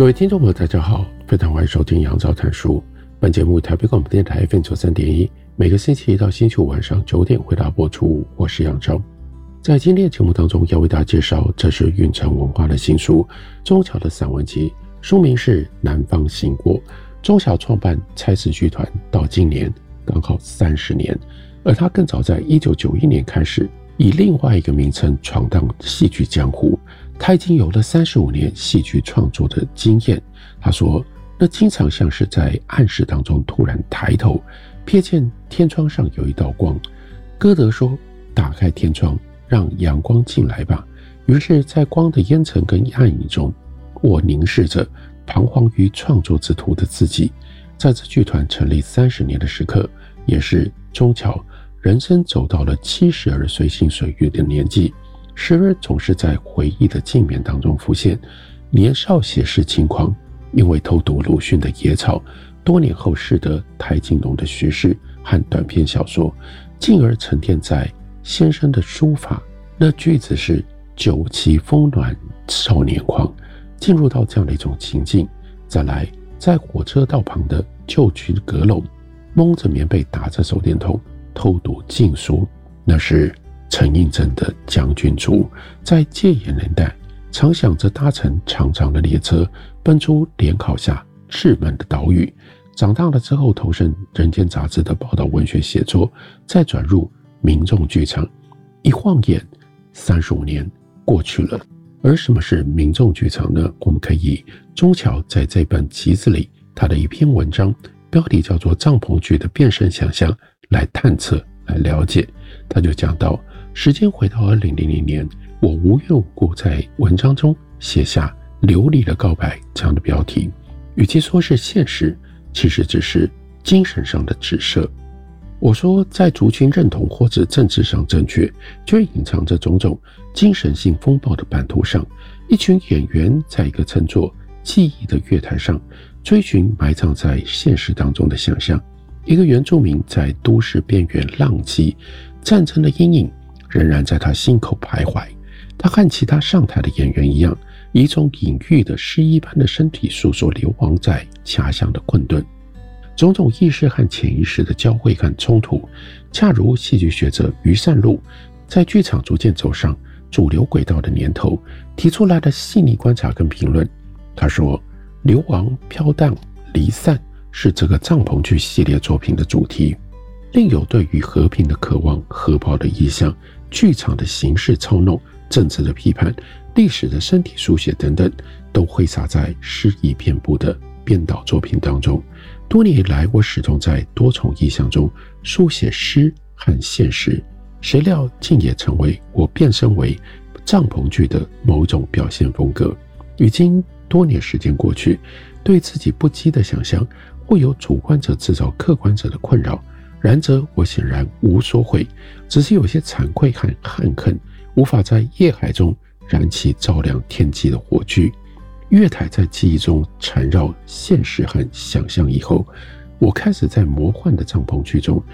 各位听众朋友大家好，非常欢迎收听杨照谈书。本节目台北广播电台 FM93.1，每个星期一到星期五晚上9点回答播出。我是杨照。在今天的节目当中要为大家介绍，这是云城文化的新书钟晓的散文集，书名是《南方醒过》。钟晓创办蔡氏剧团到今年刚好30年，而他更早在1991年开始以另外一个名称闯荡戏剧江湖。他已经有了35年戏剧创作的经验。他说，那经常像是在暗室当中突然抬头，瞥见天窗上有一道光。歌德说，打开天窗，让阳光进来吧。于是在光的烟尘跟暗影中，我凝视着彷徨于创作之途的自己。在这剧团成立30年的时刻，也是钟晓人生走到了70而随心所欲的年纪，时而总是在回忆的镜面当中浮现年少写诗轻狂，因为偷读鲁迅的《野草》，多年后识得台静农的叙事和短篇小说，进而沉淀在先生的书法。那句子是酒旗风暖少年狂，进入到这样的一种情境。再来，在火车道旁的旧区阁楼，蒙着棉被打着手电筒偷读禁书，那是陈映真的《将军竹》。在戒严年代，常想着搭乘长长的列车，奔出联考下稚闷的岛屿。长大了之后，投身《人间》杂志的报道文学写作，再转入民众剧场。一晃眼，35年过去了。而什么是民众剧场呢？我们可以以钟晓在这本集子里他的一篇文章，标题叫做《帐篷剧的变身想象》来探测来了解。他就讲到，时间回到2000年，我无缘无故在文章中写下流离的告白这样的标题。与其说是现实，其实只是精神上的指涉。我说，在族群认同或者政治上正确，却隐藏着种种精神性风暴的版图上，一群演员在一个称作记忆的月台上，追寻埋藏在现实当中的想象。一个原住民在都市边缘浪迹，战争的阴影仍然在他心口徘徊。他和其他上台的演员一样，以一种隐喻的诗一般的身体诉说流亡在遐想的困顿。种种意识和潜意识的交汇和冲突，恰如戏剧学者于善禄在剧场逐渐走上主流轨道的年头提出来的细腻观察跟评论。他说，流亡、飘荡、离散是这个帐篷剧系列作品的主题，另有对于和平的渴望、核爆的意象、剧场的形式操弄、政治的批判、历史的身体书写等等，都挥洒在诗意遍布的编导作品当中。多年以来，我始终在多重意象中书写诗和现实，谁料竟也成为我变身为帐篷剧的某种表现风格。已经多年时间过去，对自己不羁的想象会有主观者制造客观者的困扰，然则我显然无所悔，只是有些惭愧和恨恨，无法在夜海中燃起照亮天际的火炬。月台在记忆中缠绕现实和想象以后，我开始在魔幻的帐篷剧中